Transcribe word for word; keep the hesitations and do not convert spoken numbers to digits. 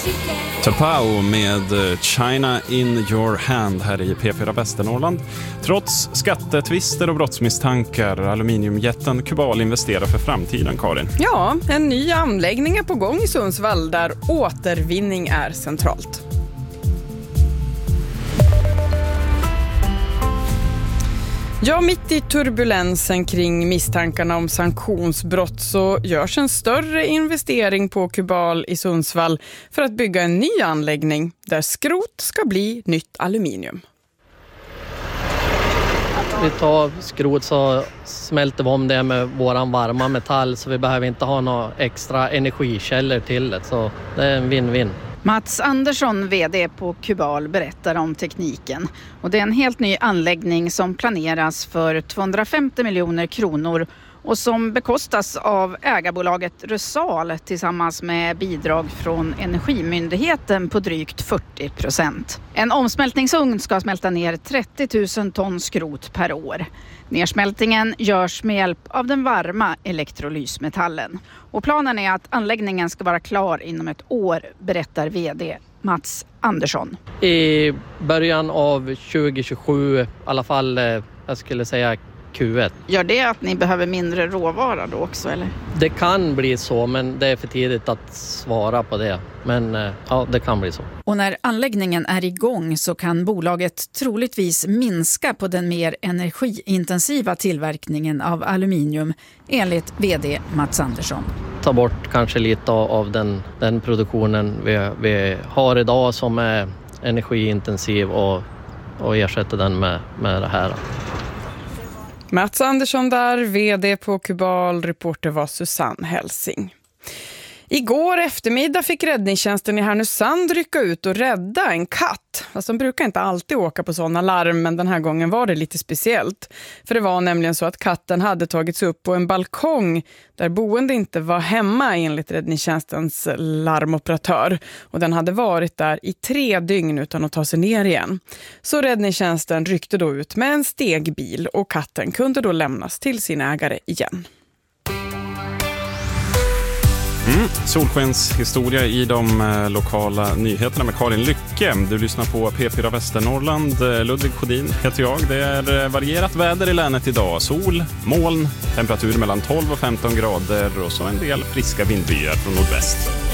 Tapao med China in your hand här i P fyra Västernorrland. Trots skattetvister och brottsmisstankar, aluminiumjätten Kubal investerar för framtiden, Karin. Ja, en ny anläggning är på gång i Sundsvall där återvinning är centralt. Ja, mitt i turbulensen kring misstankarna om sanktionsbrott så görs en större investering på Kubal i Sundsvall för att bygga en ny anläggning där skrot ska bli nytt aluminium. Vi tar skrot så smälter vi om det med våran varma metall så vi behöver inte ha några extra energikällor till det, så det är en win-win. Mats Andersson, vd på Kubal, berättar om tekniken. Och det är en helt ny anläggning som planeras för tvåhundrafemtio miljoner kronor och som bekostas av ägarbolaget Rusal tillsammans med bidrag från Energimyndigheten på drygt fyrtio procent. En omsmältningsugn ska smälta ner trettio tusen ton skrot per år. Nersmältningen görs med hjälp av den varma elektrolysmetallen. Och planen är att anläggningen ska vara klar inom ett år, berättar vd Mats Andersson. I början av tjugo tjugosju, i alla fall jag skulle säga Q ett. Gör det att ni behöver mindre råvara då också, eller? Det kan bli så, men det är för tidigt att svara på det. Men ja, det kan bli så. Och när anläggningen är igång så kan bolaget troligtvis minska på den mer energiintensiva tillverkningen av aluminium, enligt vd Mats Andersson. Ta bort kanske lite av den, den produktionen vi, vi har idag som är energiintensiv och, och ersätta den med, med det här. Mats Andersson där, vd på Kubal, reporter var Susanne Helsing. Igår eftermiddag fick räddningstjänsten i Härnösand rycka ut och rädda en katt. Fast de brukar inte alltid åka på sådana larm, men den här gången var det lite speciellt. För det var nämligen så att katten hade tagits upp på en balkong där boende inte var hemma enligt räddningstjänstens larmoperatör. Och den hade varit där i tre dygn utan att ta sig ner igen. Så räddningstjänsten ryckte då ut med en stegbil och katten kunde då lämnas till sin ägare igen. Mm, solskenshistoria i de eh, lokala nyheterna med Karin Lycke. Du lyssnar på P fyra Västernorrland. Ludvig Sjödin heter jag. Det är eh, varierat väder i länet idag. Sol, moln, temperatur mellan tolv och femton grader och så en del friska vindbyar från nordväst.